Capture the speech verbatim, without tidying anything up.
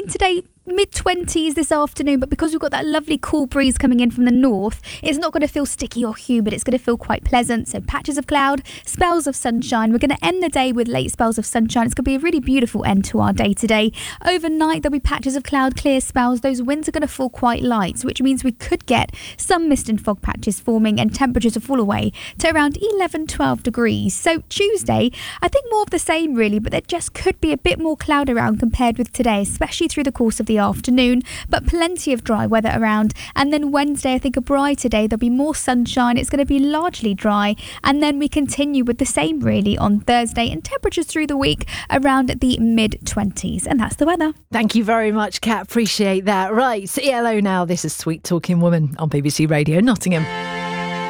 rain today, mid-twenties this afternoon, but because we've got that lovely cool breeze coming in from the north, it's not going to feel sticky or humid. It's going to feel quite pleasant. So patches of cloud, spells of sunshine. We're going to end the day with late spells of sunshine. It's going to be a really beautiful end to our day today. Overnight, there'll be patches of cloud, clear spells. Those winds are going to fall quite light, which means we could get some mist and fog patches forming, and temperatures will fall away to around eleven, twelve degrees. So Tuesday, I think more of the same really, but there just could be a bit more cloud around compared with today, especially through the course of the afternoon, but plenty of dry weather around. And then Wednesday, I think a brighter day. There'll be more sunshine. It's going to be largely dry, and then we continue with the same really on Thursday, and temperatures through the week around the mid twenties. And that's the weather. Thank you very much, Kat. Appreciate that. Right, say hello now. This is Sweet Talking Woman on B B C Radio Nottingham.